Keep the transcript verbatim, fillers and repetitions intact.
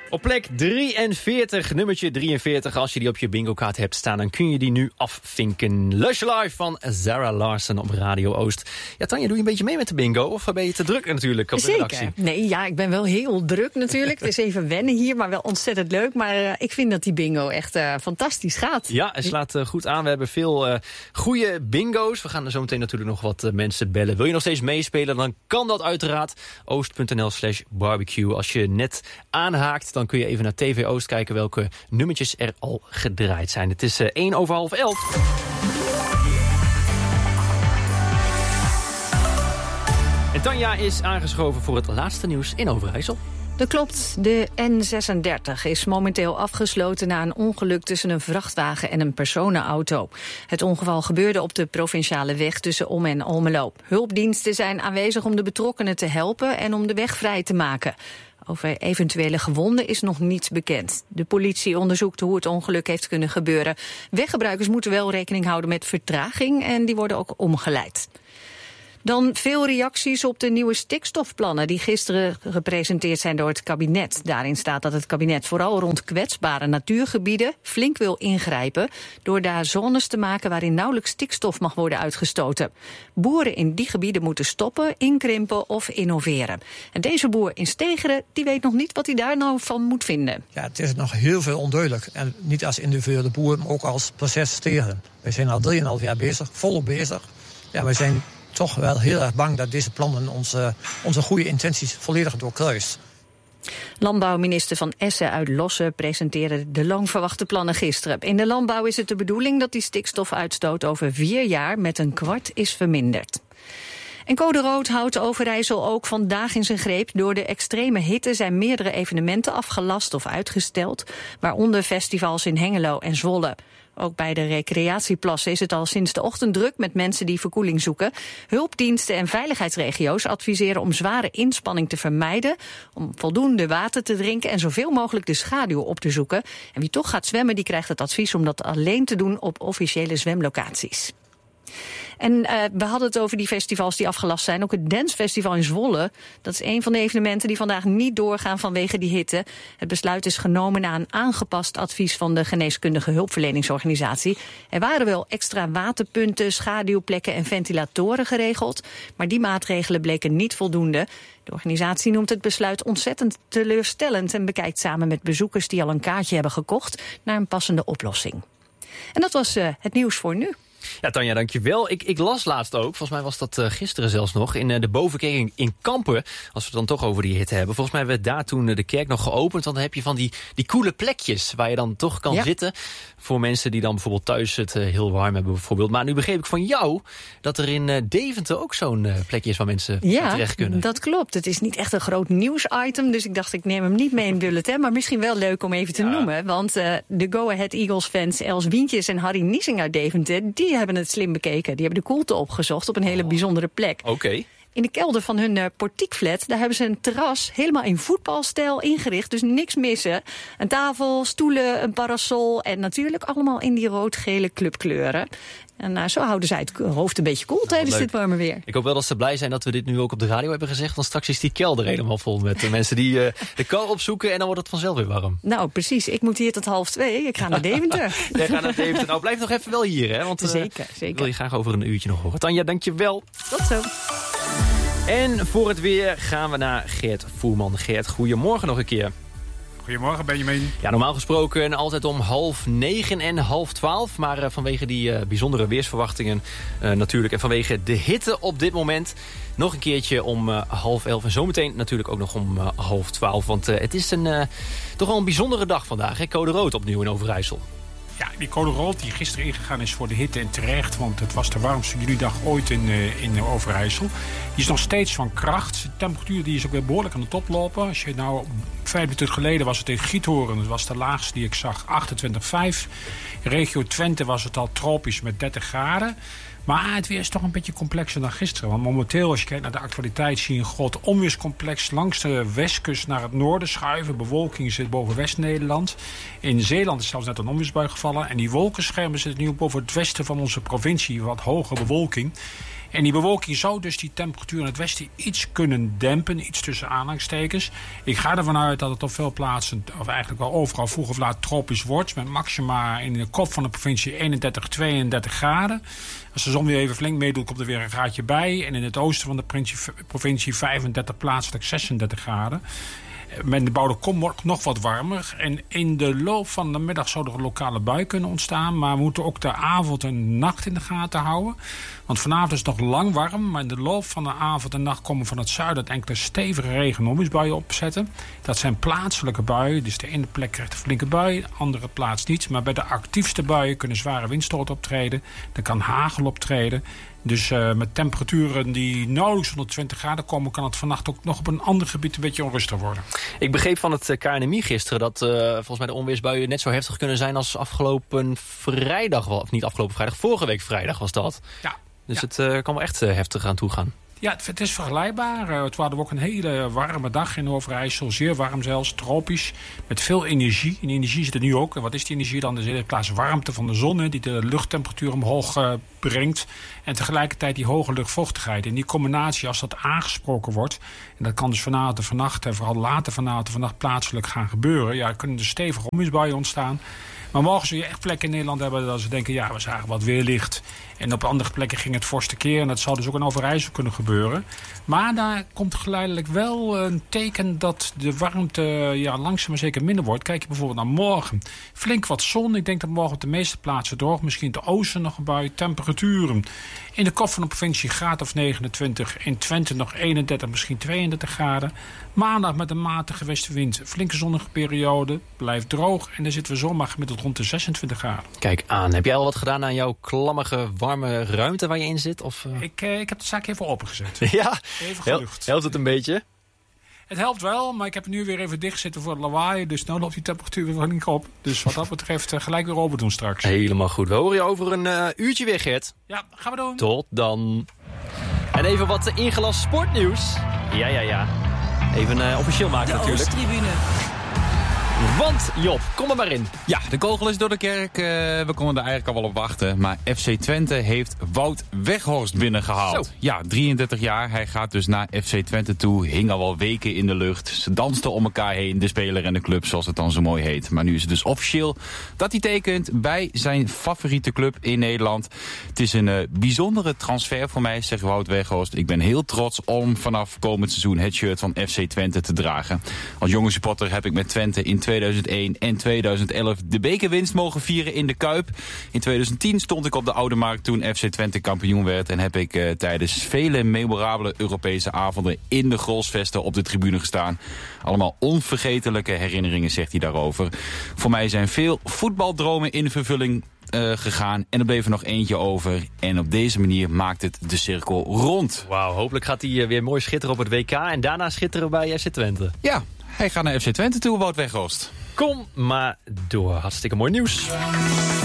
Op plek drieënveertig, nummertje drieënveertig. Als je die op je bingo-kaart hebt staan, dan kun je die nu afvinken. Lush Live van Zara Larsson op Radio Oost. Ja, Tanja, doe je een beetje mee met de bingo? Of ben je te druk natuurlijk op de Zeker. redactie? Nee, ja, ik ben wel heel druk natuurlijk. Het is even wennen hier, maar wel ontzettend leuk. Maar uh, ik vind dat die bingo echt uh, fantastisch gaat. Ja, het slaat uh, goed aan. We hebben veel uh, goede bingo's. We gaan er zo meteen natuurlijk nog wat uh, mensen bellen. Wil je nog steeds meespelen? Dan kan dat uiteraard. Oost.nl slash barbecue. Als je net aanhaakt, dan kun je even naar T V Oost kijken welke nummertjes er al gedraaid zijn. Het is uh, één over half elf. En Tanja is aangeschoven voor het laatste nieuws in Overijssel. Dat klopt. De N zesendertig is momenteel afgesloten na een ongeluk tussen een vrachtwagen en een personenauto. Het ongeval gebeurde op de provinciale weg tussen Om en Almelo. Hulpdiensten zijn aanwezig om de betrokkenen te helpen en om de weg vrij te maken. Over eventuele gewonden is nog niets bekend. De politie onderzoekt hoe het ongeluk heeft kunnen gebeuren. Weggebruikers moeten wel rekening houden met vertraging en die worden ook omgeleid. Dan veel reacties op de nieuwe stikstofplannen die gisteren gepresenteerd zijn door het kabinet. Daarin staat dat het kabinet vooral rond kwetsbare natuurgebieden flink wil ingrijpen door daar zones te maken waarin nauwelijks stikstof mag worden uitgestoten. Boeren in die gebieden moeten stoppen, inkrimpen of innoveren. En deze boer in Stegeren die weet nog niet wat hij daar nou van moet vinden. Ja, het is nog heel veel onduidelijk. En niet als individuele boer, maar ook als proces Stegeren. We zijn al drieënhalf jaar bezig, volop bezig. Ja, we zijn toch wel heel erg bang dat deze plannen onze, onze goede intenties volledig doorkruist. Landbouwminister Van Essen uit Lossen presenteerde de lang verwachte plannen gisteren. In de landbouw is het de bedoeling dat die stikstofuitstoot over vier jaar met een kwart is verminderd. En Code Rood houdt Overijssel ook vandaag in zijn greep. Door de extreme hitte zijn meerdere evenementen afgelast of uitgesteld, waaronder festivals in Hengelo en Zwolle. Ook bij de recreatieplassen is het al sinds de ochtend druk met mensen die verkoeling zoeken. Hulpdiensten en veiligheidsregio's adviseren om zware inspanning te vermijden, om voldoende water te drinken en zoveel mogelijk de schaduw op te zoeken. En wie toch gaat zwemmen, die krijgt het advies om dat alleen te doen op officiële zwemlocaties. En uh, we hadden het over die festivals die afgelast zijn. Ook het Dancefestival in Zwolle. Dat is een van de evenementen die vandaag niet doorgaan vanwege die hitte. Het besluit is genomen na een aangepast advies van de Geneeskundige Hulpverleningsorganisatie. Er waren wel extra waterpunten, schaduwplekken en ventilatoren geregeld. Maar die maatregelen bleken niet voldoende. De organisatie noemt het besluit ontzettend teleurstellend en bekijkt samen met bezoekers die al een kaartje hebben gekocht naar een passende oplossing. En dat was uh, het nieuws voor nu. Ja, Tanja, dankjewel. Ik, ik las laatst ook, volgens mij was dat uh, gisteren zelfs nog, in uh, de Bovenkerk in, in Kampen, als we het dan toch over die hitte hebben. Volgens mij werd daar toen uh, de kerk nog geopend, want dan heb je van die, die coole plekjes waar je dan toch kan ja. zitten. Voor mensen die dan bijvoorbeeld thuis het uh, heel warm hebben bijvoorbeeld. Maar nu begreep ik van jou dat er in uh, Deventer ook zo'n uh, plekje is waar mensen ja, terecht kunnen. Ja, dat klopt. Het is niet echt een groot nieuwsitem, dus ik dacht ik neem hem niet mee in het bulletin. Maar misschien wel leuk om even te ja. noemen, want uh, de Go Ahead Eagles fans Els Wientjes en Harry Niesing uit Deventer, die hebben het slim bekeken. Die hebben de koelte opgezocht op een hele bijzondere plek. Oké. Okay. In de kelder van hun uh, portiekflat, daar hebben ze een terras helemaal in voetbalstijl ingericht. Dus niks missen. Een tafel, stoelen, een parasol en natuurlijk allemaal in die rood-gele clubkleuren. En uh, zo houden zij het hoofd een beetje koel cool tijdens leuk. dit warme weer. Ik hoop wel dat ze blij zijn dat we dit nu ook op de radio hebben gezegd. Want straks is die kelder helemaal vol met de mensen die uh, de kou opzoeken. En dan wordt het vanzelf weer warm. Nou, precies. Ik moet hier tot half twee. Ik ga naar Deventer. Jij gaat naar Deventer. Nou, blijf nog even wel hier, hè? Want uh, zeker, zeker. Ik wil je graag over een uurtje nog horen. Tanja, dank je wel. Tot zo. En voor het weer gaan we naar Geert Voerman. Geert, goedemorgen nog een keer. Goedemorgen, Benjamin. Ja, normaal gesproken altijd om half negen en half twaalf. Maar uh, vanwege die uh, bijzondere weersverwachtingen uh, natuurlijk. En vanwege de hitte op dit moment nog een keertje om uh, half elf. En zometeen natuurlijk ook nog om uh, half twaalf. Want uh, het is een, uh, toch wel een bijzondere dag vandaag. Hè? Code rood opnieuw in Overijssel. Ja, die code rood die gisteren ingegaan is voor de hitte en terecht. Want het was de warmste junidag ooit in, uh, in Overijssel. Die is nog steeds van kracht. De temperatuur die is ook weer behoorlijk aan de top lopen. Als je nou vijf minuten geleden was het in Giethoorn. Dat was de laagste die ik zag, achtentwintig komma vijf. In regio Twente was het al tropisch met dertig graden. Maar het weer is toch een beetje complexer dan gisteren. Want momenteel, als je kijkt naar de actualiteit, zie je een groot onweerscomplex langs de westkust naar het noorden schuiven. Bewolking zit boven West-Nederland. In Zeeland is zelfs net een onweersbui gevallen. En die wolkenschermen zitten nu boven het westen van onze provincie. Wat hoge bewolking. En die bewolking zou dus die temperatuur in het westen iets kunnen dempen. Iets tussen aanhalingstekens. Ik ga ervan uit dat het op veel plaatsen, of eigenlijk wel overal vroeg of laat tropisch wordt. Met maxima in de kop van de provincie eenendertig, tweeëndertig graden. Als de zon weer even flink meedoet, komt er weer een graadje bij. En in het oosten van de provincie vijfendertig, plaatselijk zesendertig graden. Met de bouwde kom wordt nog wat warmer. En in de loop van de middag zou er een lokale bui kunnen ontstaan. Maar we moeten ook de avond en nacht in de gaten houden. Want vanavond is het nog lang warm. Maar in de loop van de avond en nacht komen van het zuiden enkele stevige regen-onweersbuien opzetten. Dat zijn plaatselijke buien. Dus de ene plek krijgt een flinke bui, de andere plaats niet. Maar bij de actiefste buien kunnen zware windstoten optreden. Er kan hagel optreden. Dus uh, met temperaturen die nauwelijks honderdtwintig graden komen, kan het vannacht ook nog op een ander gebied een beetje onrustig worden. Ik begreep van het K N M I gisteren dat uh, volgens mij de onweersbuien net zo heftig kunnen zijn als afgelopen vrijdag. Of niet afgelopen vrijdag, vorige week vrijdag was dat. Ja. Dus ja. het uh, kan wel echt uh, heftig aan toe gaan. Ja, het is vergelijkbaar. Uh, het was ook een hele warme dag in Overijssel. Zeer warm zelfs, tropisch. Met veel energie. En energie zit er nu ook. En wat is die energie dan? Er zit in plaats warmte van de zon, hè, die de luchttemperatuur omhoog uh, brengt. En tegelijkertijd die hoge luchtvochtigheid. En die combinatie, als dat aangesproken wordt, en dat kan dus vanavond en vannacht, en vooral later vanavond en vannacht plaatselijk gaan gebeuren. Ja, er kunnen dus stevige onweersbuien ontstaan. Maar morgen zul je echt plekken in Nederland hebben dat ze denken, ja, we zagen wat weerlicht. En op andere plekken ging het forste keer. En dat zal dus ook in Overijssel kunnen gebeuren. Maar daar komt geleidelijk wel een teken dat de warmte ja, langzaam maar zeker minder wordt. Kijk je bijvoorbeeld naar morgen. Flink wat zon. Ik denk dat morgen op de meeste plaatsen droog. Misschien te oosten nog een bui. Temperaturen in de kop van de provincie graad of negenentwintig. In Twente nog eenendertig, misschien tweeëndertig graden. Maandag met een matige westenwind. Flinke zonnige periode. Blijft droog. En dan zitten we zomaar gemiddeld rond de zesentwintig graden. Kijk aan. Heb jij al wat gedaan aan jouw klammige, warme ruimte waar je in zit? Of, uh... ik, uh, ik heb de zaak even opengezet. Ja? Even gelucht. Helpt het een beetje? Het helpt wel, maar ik heb nu weer even dicht zitten voor het lawaai. Dus nu loopt die temperatuur weer niet op. Dus wat dat betreft uh, gelijk weer open doen straks. Helemaal goed. We horen je over een uh, uurtje weer, Gert. Ja, gaan we doen. Tot dan. En even wat ingelast sportnieuws. Ja, ja, ja. Even uh, officieel maken de natuurlijk. De Oosttribune. Want, Job, kom er maar in. Ja, de kogel is door de kerk. Uh, we konden er eigenlijk al wel op wachten. Maar F C Twente heeft Wout Weghorst binnengehaald. Zo. Ja, drieëndertig jaar. Hij gaat dus naar F C Twente toe. Hing al wel weken in de lucht. Ze dansten om elkaar heen, de speler en de club, zoals het dan zo mooi heet. Maar nu is het dus officieel dat hij tekent bij zijn favoriete club in Nederland. Het is een uh, bijzondere transfer voor mij, zegt Wout Weghorst. Ik ben heel trots om vanaf komend seizoen het shirt van F C Twente te dragen. Als jonge supporter heb ik met Twente in tweeduizend één en tweeduizend elf de bekerwinst mogen vieren in de Kuip. In tweeduizend tien stond ik op de Oude Markt toen F C Twente kampioen werd en heb ik uh, tijdens vele memorabele Europese avonden in de Grolsvesten op de tribune gestaan. Allemaal onvergetelijke herinneringen, zegt hij daarover. Voor mij zijn veel voetbaldromen in vervulling Uh, gegaan. En er bleef er nog eentje over. En op deze manier maakt het de cirkel rond. Wauw, hopelijk gaat hij uh, weer mooi schitteren op het W K. En daarna schitteren bij F C Twente. Ja, hij gaat naar F C Twente toe, Wout Weghorst. Kom maar door. Hartstikke mooi nieuws.